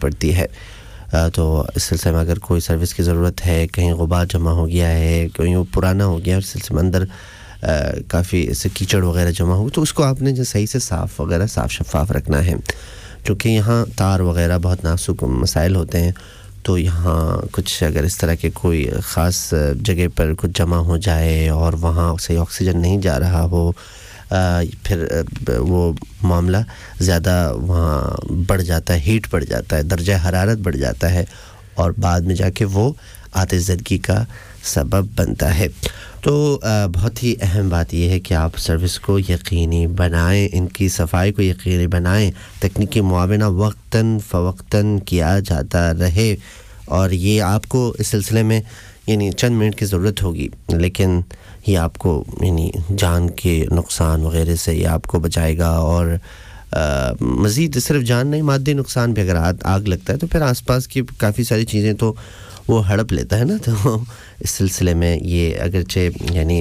پڑتی ہے تو اس سلسلے میں اگر کوئی سروس کی ضرورت ہے کہیں غبار جمع ہو گیا ہے کہیں وہ پرانا ہو گیا اور سلسلے میں اندر کافی ایسے کیچڑ وغیرہ جمع ہو تو اس کو آپ نے جو صحیح سے صاف وغیرہ صاف شفاف رکھنا ہے چونکہ یہاں تار وغیرہ بہت نازک مسائل ہوتے ہیں تو یہاں کچھ اگر اس طرح کے کوئی خاص جگہ پر کچھ جمع ہو جائے اور وہاں صحیح آکسیجن نہیں جا رہا ہو پھر وہ معاملہ زیادہ وہاں بڑھ جاتا ہے ہیٹ بڑھ جاتا ہے درجہ حرارت بڑھ جاتا ہے اور بعد میں جا کے وہ آتش زدگی کا سبب بنتا ہے تو بہت ہی اہم بات یہ ہے کہ آپ سروس کو یقینی بنائیں ان کی صفائی کو یقینی بنائیں تکنیکی معاونہ وقتاً فوقتاً کیا جاتا رہے اور یہ آپ کو اس سلسلے میں یعنی چند منٹ کی ضرورت ہوگی لیکن یہ آپ کو یعنی جان کے نقصان وغیرہ سے یہ آپ کو بچائے گا اور مزید صرف جان نہیں مادی نقصان بھی اگر آگ لگتا ہے تو پھر آس پاس کی کافی ساری چیزیں تو وہ ہڑپ لیتا ہے نا تو اس سلسلے میں یہ اگرچہ یعنی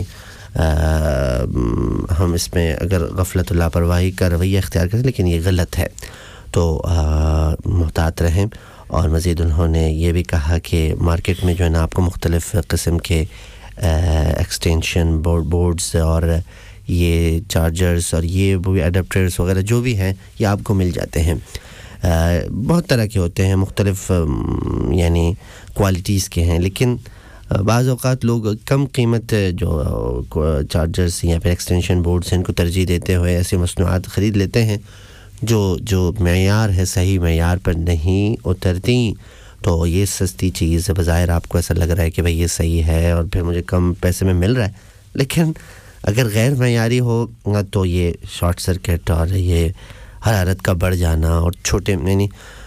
ہم اس میں اگر غفلت و لاپرواہی کا رویہ اختیار کریں لیکن یہ غلط ہے تو محتاط رہیں اور مزید انہوں نے یہ بھی کہا کہ مارکیٹ میں جو ہے نا آپ کو مختلف قسم کے ایکسٹینشن بورڈز اور یہ چارجرز اور یہ وہ ایڈپٹرز وغیرہ جو بھی ہیں یہ آپ کو مل جاتے ہیں بہت طرح کے ہوتے ہیں مختلف یعنی کوالٹیز کے ہیں لیکن بعض اوقات لوگ کم قیمت جو چارجرز یا پھر ایکسٹینشن بورڈز ہیں ان کو ترجیح دیتے ہوئے ایسی مصنوعات خرید لیتے ہیں جو معیار ہے صحیح معیار پر نہیں اترتی تو یہ سستی چیز بظاہر آپ کو ایسا لگ رہا ہے کہ بھئی یہ صحیح ہے اور پھر مجھے کم پیسے میں مل رہا ہے لیکن اگر غیر معیاری ہو تو یہ شارٹ سرکٹ اور یہ حرارت کا بڑھ جانا اور چھوٹے یعنی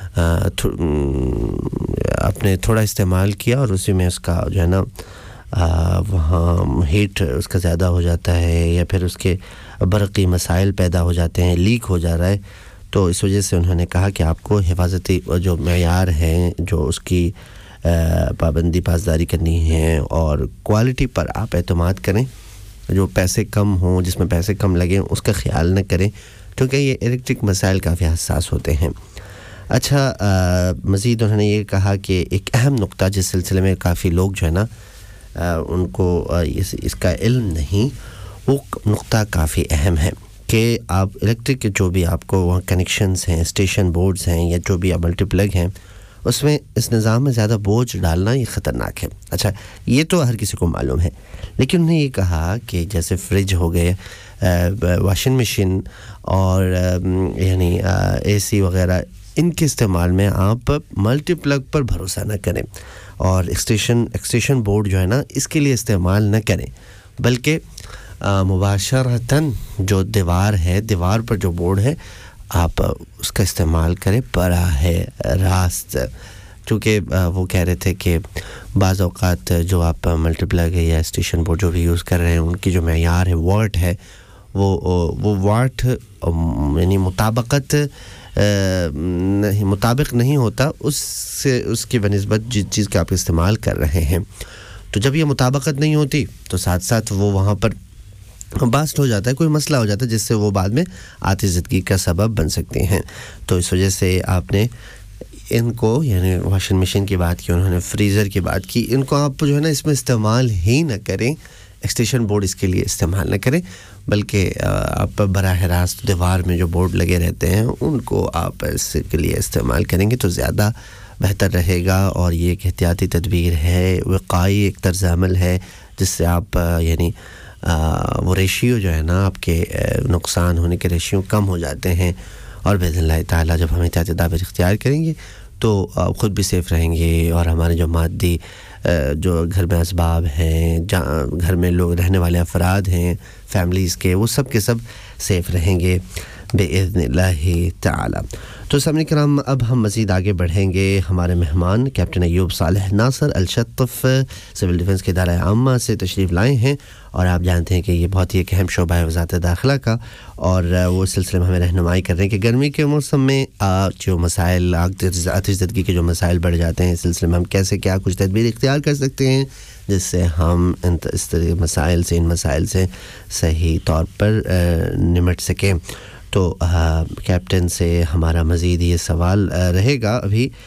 آپ نے تھوڑا استعمال کیا اور اسی میں اس کا جو ہے نا وہاں ہیٹ اس کا زیادہ ہو جاتا ہے یا پھر اس کے برقی مسائل پیدا ہو جاتے ہیں لیک ہو جا رہا ہے تو اس وجہ سے انہوں نے کہا کہ آپ کو حفاظتی جو معیار ہیں جو اس کی پابندی پاسداری کرنی ہے اور کوالٹی پر آپ اعتماد کریں جو پیسے کم ہوں جس میں پیسے کم لگیں اس کا خیال نہ کریں کیونکہ یہ الیکٹرک مسائل کافی حساس ہوتے ہیں اچھا مزید انہوں نے یہ کہا کہ ایک اہم نقطہ جس سلسلے میں کافی لوگ جو ہے نا ان کو اس کا علم نہیں وہ نقطہ کافی اہم ہے کہ آپ الیکٹرک کے جو بھی آپ کو وہاں کنیکشنز ہیں اسٹیشن بورڈز ہیں یا جو بھی ملٹی پلگ ہیں اس میں اس نظام میں زیادہ بوجھ ڈالنا یہ خطرناک ہے اچھا یہ تو ہر کسی کو معلوم ہے لیکن انہوں نے یہ کہا کہ جیسے فریج ہو گئے واشنگ مشین اور یعنی اے سی وغیرہ ان کے استعمال میں آپ ملٹی پلگ پر بھروسہ نہ کریں اور ایکسٹینشن بورڈ جو ہے نا اس کے لیے استعمال نہ کریں بلکہ مباشرتاً جو دیوار پر جو بورڈ ہے آپ اس کا استعمال کریں براہ راست چونکہ وہ کہہ رہے تھے کہ بعض اوقات جو آپ ملٹی پلگ ہے یا اسٹیشن بورڈ جو بھی یوز کر رہے ہیں ان کی جو معیار ہے واٹ ہے وہ واٹ یعنی مطابق نہیں ہوتا اس کی بنسبت جس چیز کا آپ استعمال کر رہے ہیں تو جب یہ مطابقت نہیں ہوتی تو ساتھ ساتھ وہ وہاں پر باسٹ ہو جاتا ہے کوئی مسئلہ ہو جاتا ہے جس سے وہ بعد میں آتش زدگی کا سبب بن سکتے ہیں تو اس وجہ سے آپ نے ان کو یعنی واشنگ مشین کی بات کی انہوں نے فریزر کی بات کی ان کو آپ جو ہے نا اس میں استعمال ہی نہ کریں ایکسٹینشن بورڈ اس کے لیے استعمال نہ کریں بلکہ آپ براہ راست دیوار میں جو بورڈ لگے رہتے ہیں ان کو آپ اس کے لیے استعمال کریں گے تو زیادہ بہتر رہے گا اور یہ ایک احتیاطی تدبیر ہے وقائی ایک طرز عمل ہے جس سے آپ یعنی وہ ریشیو جو ہے نا آپ کے نقصان ہونے کے ریشیو کم ہو جاتے ہیں اور باذن اللہ تعالیٰ جب ہم احتیاطی تدابیر اختیار کریں گے تو خود بھی سیف رہیں گے اور ہمارے جو مادی جو گھر میں اسباب ہیں گھر میں لوگ رہنے والے افراد ہیں فیملیز کے وہ سب کے سب سیف رہیں گے باذن اللہ تعالی. تو سامعین کرام اب ہم مزید آگے بڑھیں گے. ہمارے مہمان کیپٹن ایوب صالح ناصر الشطف سول ڈیفنس کے ادارہ عامہ سے تشریف لائے ہیں اور آپ جانتے ہیں کہ یہ بہت ہی ایک اہم شعبہ ہے وزارت داخلہ کا اور وہ اس سلسلے میں ہمیں رہنمائی کر رہے ہیں کہ گرمی کے موسم میں جو مسائل آتش زدگی کے جو مسائل بڑھ جاتے ہیں اس سلسلے میں ہم کیسے کیا کچھ تدبیر اختیار کر سکتے ہیں جس سے ہم اس طرح ان مسائل سے صحیح طور پر نمٹ سکیں. تو کیپٹن سے ہمارا مزید یہ سوال رہے گا ابھی